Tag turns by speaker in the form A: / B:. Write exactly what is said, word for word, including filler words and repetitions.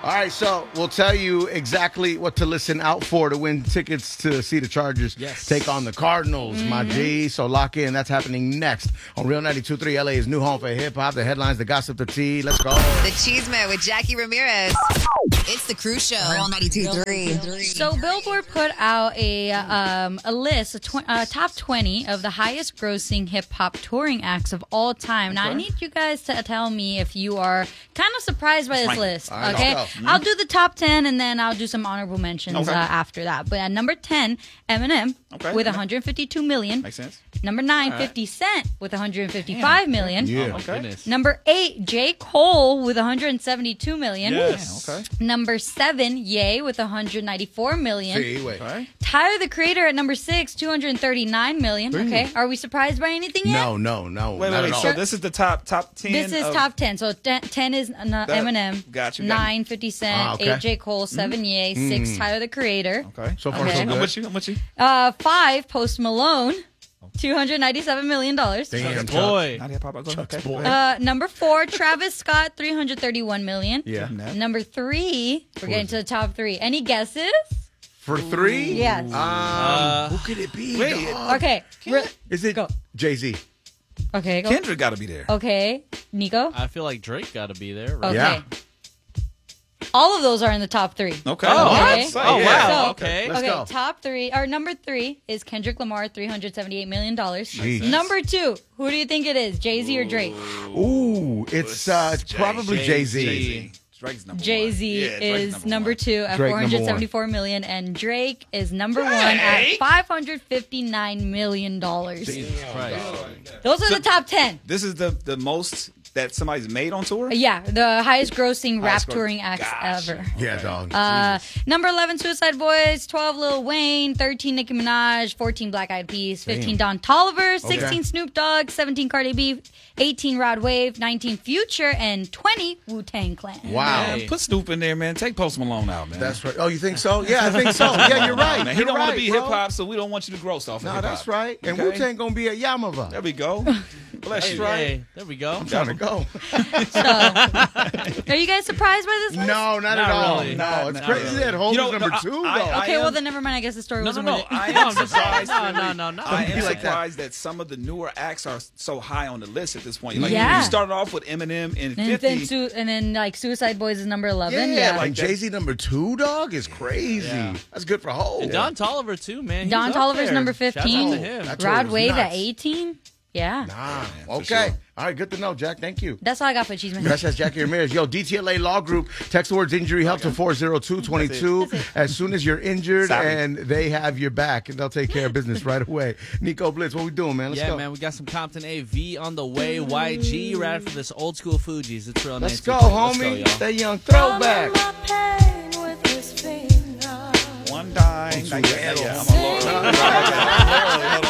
A: All right, so we'll tell you exactly what to listen out for to win tickets to see the Chargers
B: yes.
A: take on the Cardinals, mm-hmm. my G. So lock in. That's happening next on Real ninety-two point three, L A's new home for hip-hop. The headlines, the gossip, the tea. Let's go.
C: The Cheeseman with Jackie Ramirez. It's the Cruise Show. Real ninety-two point three.
D: So Billboard put out a um, a list, a tw- uh, top twenty of the highest grossing hip-hop touring acts of all time. Now, okay. I need you guys to tell me if you are kind of surprised by this Mike. list, right, okay? I'll, mm-hmm. I'll do the top ten, and then I'll do some honorable mentions okay. uh, after that. But at number ten, Eminem okay. with okay. one hundred fifty-two million.
B: Makes sense.
D: Number nine, right. fifty Cent with one hundred fifty-five Damn. million.
A: Yeah.
B: Oh, okay.
D: Number eight, J. Cole with one hundred seventy-two million.
B: Yes. Okay.
D: Number seven, Ye with one hundred ninety-four million.
A: See, wait.
B: Okay.
D: Tyler, the Creator, at number six, two hundred thirty-nine million. Ooh. Okay. Are we surprised by anything yet?
A: No, no, no.
B: Wait, wait, wait. So this is the top top ten?
D: This is
B: of...
D: top ten. So ten is uh, Eminem.
B: Gotcha.
D: nine, fifty Cent.
A: Ah, okay.
D: eight, J. Cole. seven, mm-hmm. Ye. six, mm-hmm. Tyler, the Creator.
B: Okay.
A: So far,
D: okay.
A: so good.
B: I'm with you. I'm with you.
D: Uh, five, Post Malone. two hundred ninety-seven million dollars.
A: Damn,
B: boy.
A: Okay. boy.
D: Uh, number four, Travis Scott, three hundred thirty-one million dollars.
A: Yeah.
D: Number three, we're getting to the top three. Any guesses?
A: For three?
D: Yes.
A: Um,
B: uh,
A: who could it be?
B: Wait.
A: Dog?
D: Okay. Re-
A: Is it
D: go.
A: Jay-Z?
D: Okay, go.
B: Kendrick got to be there.
D: Okay. Nico?
E: I feel like Drake got to be there, right?
D: Okay.
A: Yeah.
D: All of those are in the top three.
B: Okay.
D: Oh,
B: okay.
D: okay.
E: Oh, wow.
D: So,
E: okay.
A: Let's
D: okay,
A: go.
D: top three, or number three is Kendrick Lamar, three hundred seventy-eight million dollars.
A: Jeez.
D: Number two, who do you think it is, Jay-Z or Drake?
A: Ooh, it's uh, it's probably Jay-Z.
B: Jay-Z. Drake's number
D: Jay-Z
B: one. Yeah,
D: is
B: number,
D: number
B: one.
D: two at
A: Drake
D: four hundred seventy-four million dollars, and Drake is number
B: Drake?
D: one at five hundred fifty-nine million dollars.
E: Right.
D: Those are
B: So-
D: the top ten.
B: This is the, the most that somebody's made on tour?
D: Yeah, the highest grossing
B: Highest
D: rap
B: gross-
D: touring acts
B: Gotcha.
D: ever.
A: Yeah, dog.
D: Uh,
A: Jesus.
D: number eleven, Suicide Boys. twelve, Lil Wayne. thirteen, Nicki Minaj. fourteen, Black Eyed Peas. fifteen, Don Toliver. sixteen,
A: Okay.
D: Snoop Dogg. seventeen, Cardi B. eighteen, Rod Wave. nineteen, Future. And twenty, Wu-Tang Clan.
A: Wow.
B: Man, put Snoop in there, man. Take Post Malone out, man.
A: That's right. Oh, you think so? Yeah, I think so. Yeah, you're right.
B: Man, he
A: You're
B: don't want
A: right,
B: to be
A: bro.
B: hip hop, so we don't want you to gross off of
A: No,
B: hip hop.
A: that's right. And
B: Okay?
A: Wu-Tang gonna be at Yamava.
B: There we go. Bless
E: Hey,
B: you.
E: hey, there we go.
A: I'm trying to go.
D: So, are you guys surprised by this list?
A: No, not,
E: Not
A: at all.
E: really.
A: No,
B: Not-
A: it's
B: not
A: crazy
B: really.
A: that Holmes
B: You know,
A: is number
B: no, I-
A: two,
B: I-
A: though.
B: I-
D: Okay,
B: am-
D: well, then never mind. I guess the story
B: No, no,
D: wasn't
B: no.
D: with it.
B: I
E: No,
B: am
E: I'm just
B: surprised.
E: saying. No, no, no, no.
B: I am
A: Be like that.
B: surprised that some of the newer acts are so high on the list at this point. Like
D: Yeah.
B: you started off with Eminem and
D: And then,
B: fifty.
D: su- and then, like, Suicide Boys is number eleven.
A: Yeah,
D: Yeah.
A: like
B: Like that.
A: Jay-Z number two, dog, is crazy.
E: Yeah.
A: That's good for Hov.
E: And Don Toliver, too, man. He's
D: Don
E: up
D: Toliver's
E: there.
D: number
E: Shout out
D: fifteen.
E: to him.
A: That tour
D: Rod
A: was
D: Wave
A: nuts.
D: at eighteen. Yeah.
A: Nah.
B: for
A: Okay.
B: sure.
A: All right, good to know, Jack. Thank you.
D: That's all I got for Cheeseman.
A: Gracias, Jackie Ramirez. Yo, D T L A Law Group. Text the words injury help to four oh two two two. As soon as you're injured,
B: Sorry.
A: and they have your back, and they'll take care of business right away. Nico Blitz, what we doing, man? Let's
E: yeah,
A: go.
E: man, we got some Compton A V on the way. Y G right after this old school Fugees. It's real
A: Let's
E: nice.
A: go,
E: Let's
A: homie.
E: y'all.
A: That young throwback.
B: One dime.
A: Consuelo.
B: I'm a lawyer.